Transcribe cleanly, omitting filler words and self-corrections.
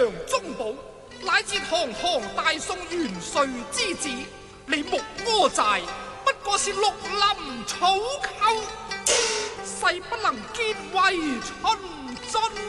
中寶，乃至堂堂大宋元帥之子，你木柯寨不過是綠林草寇，誓不能結為春盡。